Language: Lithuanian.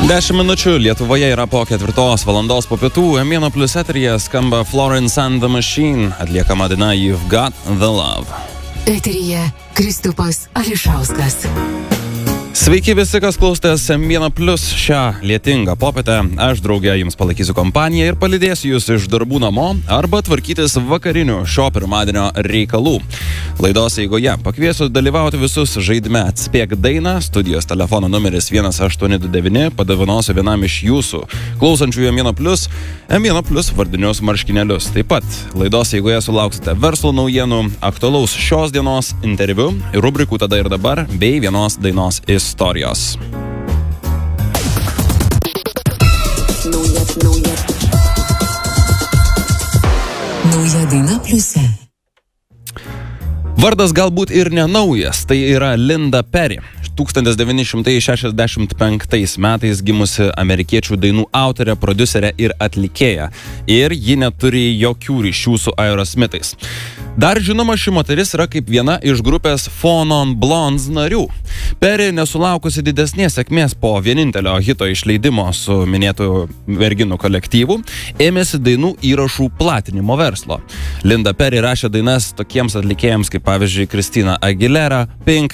10 minučių Lietuvoje yra po 4 valandos po pietų. M1 Plus eteryje skamba Florence and the Machine, atliekama daina You've Got the Love. Eteryje Kristupas Ališauskas. Sveiki visi, kas klausotės M1 Plus šią lietingą popietę. Aš draugė jums palaikysiu kompaniją ir palydėsiu jūs iš darbų namo arba tvarkytis vakarinių šio pirmadienio reikalų. Laidos eigoje pakviesiu dalyvauti visus žaidime Atspėk dainą. Studijos telefono numeris 1829. Padovanosiu vienam iš jūsų klausančiųjų M1 Plus vardinius marškinėlius. Taip pat laidos eigoje sulauksite verslo naujienų, aktualaus šios dienos interviu, rubrikų tada ir dabar bei vienos dainos istorijos. Nauja daina Pliuse. Vardas galbūt ir nenaujas, tai yra Linda Perry. 1965 metais gimusi amerikiečių dainų autorė, prodiuserė ir atlikėja. Ir ji neturi jokių ryšių su Aerosmithais. Dar žinoma, ši moteris yra kaip viena iš grupės Four Non Blondes narių. Perry, nesulaukusi didesnės sėkmės po vienintelio hito išleidimo su minėtų merginų kolektyvu, ėmėsi dainų įrašų platinimo verslo. Linda Perry rašė dainas tokiems atlikėjams kaip pavyzdžiui Christina Aguilera, Pink,